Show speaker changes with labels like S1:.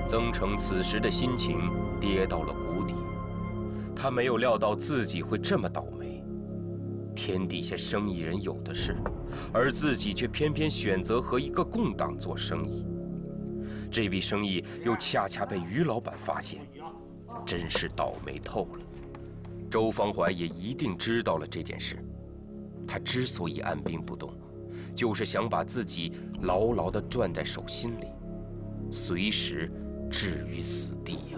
S1: 曾成此时的心情跌到了谷底，他没有料到自己会这么倒霉。天底下生意人有的是，而自己却偏偏选择和一个共党做生意。这笔生意又恰恰被于老板发现，真是倒霉透了。周方怀也一定知道了这件事，他之所以按兵不动，就是想把自己牢牢地攥在手心里，随时置于死地。